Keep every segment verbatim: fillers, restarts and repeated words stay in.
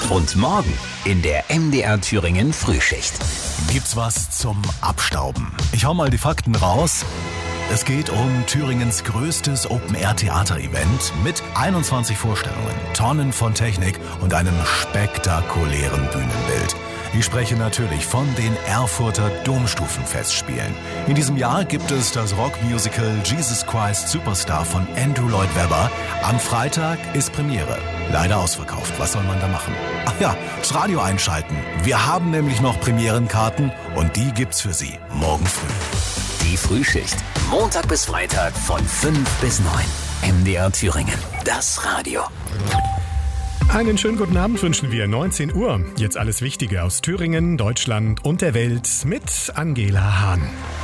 Und morgen in der M D R Thüringen Frühschicht. Gibt's was zum Abstauben? Ich hau mal die Fakten raus. Es geht um Thüringens größtes Open-Air-Theater-Event mit einundzwanzig Vorstellungen, Tonnen von Technik und einem spektakulären Bühnenbild. Ich spreche natürlich von den Erfurter Domstufenfestspielen. In diesem Jahr gibt es das Rockmusical Jesus Christ Superstar von Andrew Lloyd Webber. Am Freitag ist Premiere. Leider ausverkauft. Was soll man da machen? Ach ja, das Radio einschalten. Wir haben nämlich noch Premierenkarten und die gibt's für Sie morgen früh. Die Frühschicht. Montag bis Freitag von fünf bis neun. M D R Thüringen. Das Radio. Einen schönen guten Abend wünschen wir. neunzehn Uhr. Jetzt alles Wichtige aus Thüringen, Deutschland und der Welt mit Angela Hahn.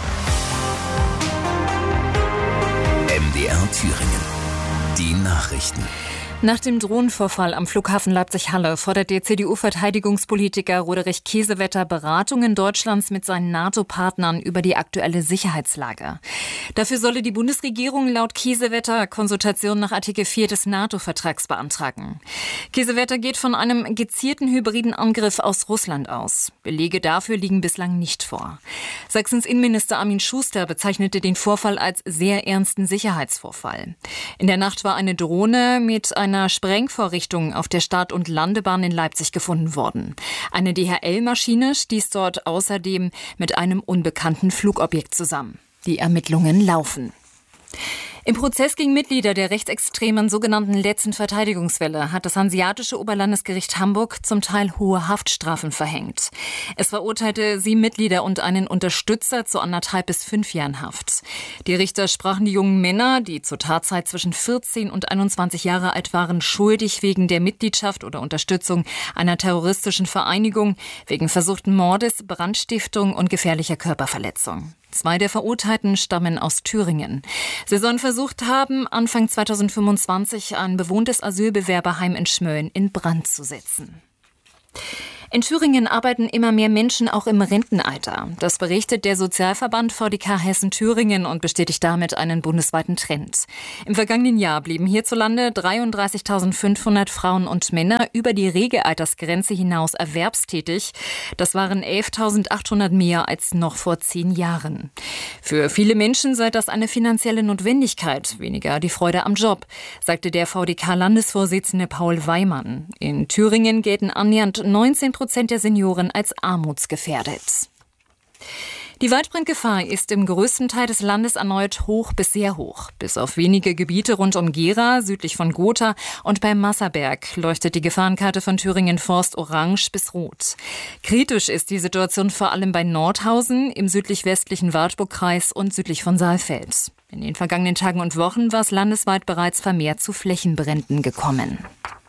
M D R Thüringen. Die Nachrichten. Nach dem Drohnenvorfall am Flughafen Leipzig-Halle fordert der C D U-Verteidigungspolitiker Roderich Kiesewetter Beratungen Deutschlands mit seinen NATO-Partnern über die aktuelle Sicherheitslage. Dafür solle die Bundesregierung laut Kiesewetter Konsultationen nach Artikel vier des NATO-Vertrags beantragen. Kiesewetter geht von einem gezielten hybriden Angriff aus Russland aus. Belege dafür liegen bislang nicht vor. Sachsens Innenminister Armin Schuster bezeichnete den Vorfall als sehr ernsten Sicherheitsvorfall. In der Nacht war eine Drohne mit einer einer Sprengvorrichtung auf der Start- und Landebahn in Leipzig gefunden worden. Eine D H L-Maschine stieß dort außerdem mit einem unbekannten Flugobjekt zusammen. Die Ermittlungen laufen. Im Prozess gegen Mitglieder der rechtsextremen sogenannten letzten Verteidigungswelle hat das Hanseatische Oberlandesgericht Hamburg zum Teil hohe Haftstrafen verhängt. Es verurteilte sieben Mitglieder und einen Unterstützer zu anderthalb bis fünf Jahren Haft. Die Richter sprachen die jungen Männer, die zur Tatzeit zwischen vierzehn und einundzwanzig Jahre alt waren, schuldig wegen der Mitgliedschaft oder Unterstützung einer terroristischen Vereinigung, wegen versuchten Mordes, Brandstiftung und gefährlicher Körperverletzung. Zwei der Verurteilten stammen aus Thüringen. Sie sollen versucht haben, Anfang zweitausendfünfundzwanzig ein bewohntes Asylbewerberheim in Schmölln in Brand zu setzen. In Thüringen arbeiten immer mehr Menschen auch im Rentenalter. Das berichtet der Sozialverband V D K Hessen-Thüringen und bestätigt damit einen bundesweiten Trend. Im vergangenen Jahr blieben hierzulande dreiunddreißigtausendfünfhundert Frauen und Männer über die Regelaltersgrenze hinaus erwerbstätig. Das waren elftausendachthundert mehr als noch vor zehn Jahren. Für viele Menschen sei das eine finanzielle Notwendigkeit, weniger die Freude am Job, sagte der V D K-Landesvorsitzende Paul Weimann. In Thüringen gelten annähernd neunzehn Prozent der Senioren als armutsgefährdet. Die Waldbrandgefahr ist im größten Teil des Landes erneut hoch bis sehr hoch. Bis auf wenige Gebiete rund um Gera, südlich von Gotha und beim Masserberg leuchtet die Gefahrenkarte von Thüringen Forst orange bis rot. Kritisch ist die Situation vor allem bei Nordhausen, im südlich-westlichen Wartburgkreis und südlich von Saalfeld. In den vergangenen Tagen und Wochen war es landesweit bereits vermehrt zu Flächenbränden gekommen.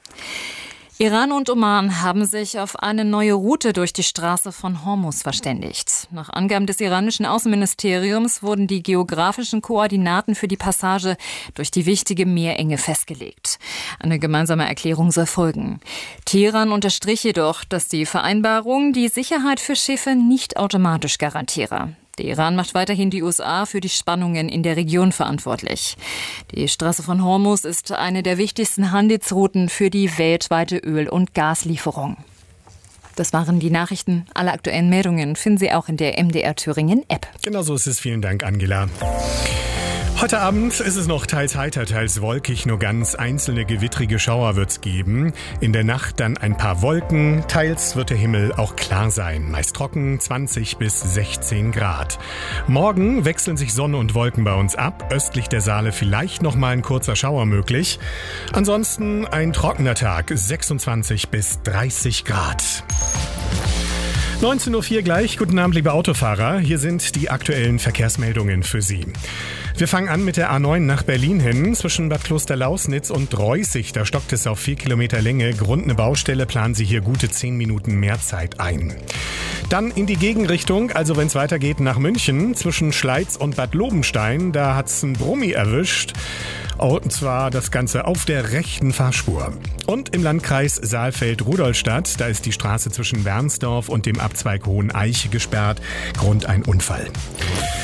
Iran und Oman haben sich auf eine neue Route durch die Straße von Hormuz verständigt. Nach Angaben des iranischen Außenministeriums wurden die geografischen Koordinaten für die Passage durch die wichtige Meerenge festgelegt. Eine gemeinsame Erklärung soll folgen. Teheran unterstrich jedoch, dass die Vereinbarung die Sicherheit für Schiffe nicht automatisch garantiere. Der Iran macht weiterhin die U S A für die Spannungen in der Region verantwortlich. Die Straße von Hormuz ist eine der wichtigsten Handelsrouten für die weltweite Öl- und Gaslieferung. Das waren die Nachrichten. Alle aktuellen Meldungen finden Sie auch in der M D R Thüringen App. Genau so ist es. Vielen Dank, Angela. Heute Abend ist es noch teils heiter, teils wolkig, nur ganz einzelne gewittrige Schauer wird's geben. In der Nacht dann ein paar Wolken, teils wird der Himmel auch klar sein. Meist trocken, zwanzig bis sechzehn Grad. Morgen wechseln sich Sonne und Wolken bei uns ab. Östlich der Saale vielleicht noch mal ein kurzer Schauer möglich. Ansonsten ein trockener Tag, sechsundzwanzig bis dreißig Grad. neunzehn Uhr vier gleich. Guten Abend, liebe Autofahrer. Hier sind die aktuellen Verkehrsmeldungen für Sie. Wir fangen an mit der A neun nach Berlin hin. Zwischen Bad Klosterlausnitz und Reußig, da stockt es auf vier Kilometer Länge. Grund eine Baustelle, planen Sie hier gute zehn Minuten mehr Zeit ein. Dann in die Gegenrichtung, also wenn es weitergeht nach München, zwischen Schleiz und Bad Lobenstein, da hat es einen Brummi erwischt. Und zwar das Ganze auf der rechten Fahrspur. Und im Landkreis Saalfeld-Rudolstadt, da ist die Straße zwischen Wernsdorf und dem Abzweig Hoheneich gesperrt. Grund ein Unfall.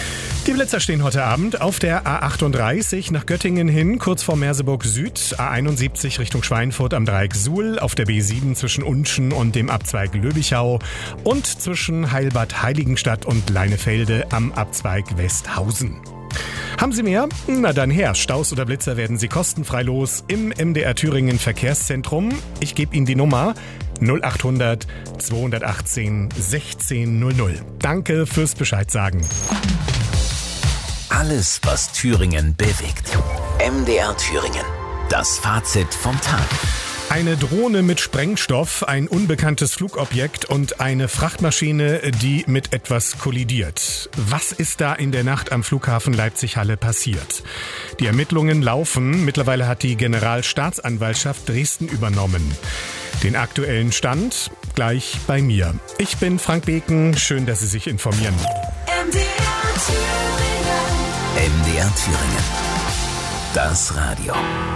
Die Blitzer stehen heute Abend auf der A achtunddreißig nach Göttingen hin, kurz vor Merseburg Süd, A einundsiebzig Richtung Schweinfurt am Dreieck Suhl, auf der B sieben zwischen Unschen und dem Abzweig Löbichau und zwischen Heilbad Heiligenstadt und Leinefelde am Abzweig Westhausen. Haben Sie mehr? Na dann her. Staus oder Blitzer werden Sie kostenfrei los im M D R Thüringen Verkehrszentrum. Ich gebe Ihnen die Nummer null achthundert zweihundertachtzehn sechzehn null null. Danke fürs Bescheid sagen. Alles, was Thüringen bewegt. M D R Thüringen. Das Fazit vom Tag. Eine Drohne mit Sprengstoff, ein unbekanntes Flugobjekt und eine Frachtmaschine, die mit etwas kollidiert. Was ist da in der Nacht am Flughafen Leipzig-Halle passiert? Die Ermittlungen laufen. Mittlerweile hat die Generalstaatsanwaltschaft Dresden übernommen. Den aktuellen Stand gleich bei mir. Ich bin Frank Beken. Schön, dass Sie sich informieren. M D R Thüringen. M D R Thüringen. Das Radio.